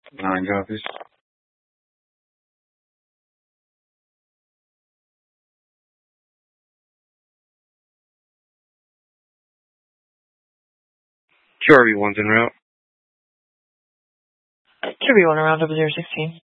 9 copies. QRV1's en route. QRV1 around 0016.